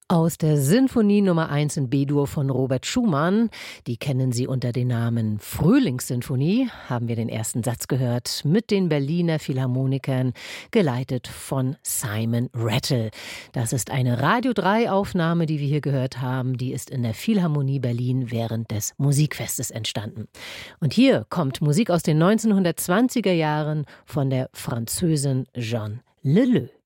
Aus der Sinfonie Nummer 1 in B-Dur von Robert Schumann, die kennen Sie unter dem Namen Frühlingssinfonie, haben wir den ersten Satz gehört, mit den Berliner Philharmonikern, geleitet von Simon Rattle. Das ist eine Radio 3 Aufnahme, die wir hier gehört haben, die ist in der Philharmonie Berlin während des Musikfestes entstanden. Und hier kommt Musik aus den 1920er Jahren von der Französin Jeanne Leleux.